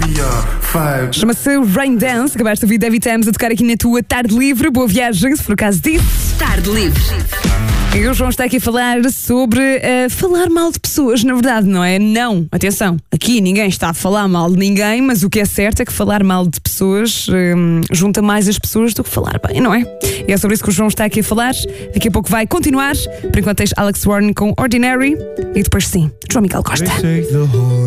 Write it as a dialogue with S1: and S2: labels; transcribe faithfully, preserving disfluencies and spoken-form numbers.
S1: Chama-se Rain Dance. Acabaste de ouvir David Thames a tocar aqui na tua tarde livre. Boa viagem, se for o caso disso.
S2: Tarde livre.
S1: E o João está aqui a falar sobre uh, falar mal de pessoas, na verdade, não é? Não, atenção, aqui ninguém está a falar mal de ninguém, mas o que é certo é que falar mal de pessoas um, junta mais as pessoas do que falar bem, não é? E é sobre isso que o João está aqui a falar. Daqui a pouco vai continuar. Por enquanto tens Alex Warren com Ordinary e depois sim, João Miguel Costa.